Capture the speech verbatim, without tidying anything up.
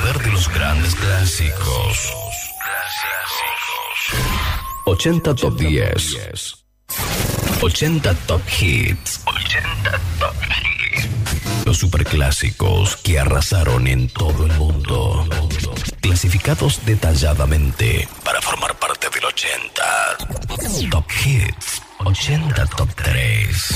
poder de los grandes clásicos. ochenta Top diez. ochenta Top Hits. ochenta Top Hits. Los superclásicos que arrasaron en todo el mundo. Clasificados detalladamente para formar parte del ochenta. Top Hits. ochenta Top tres.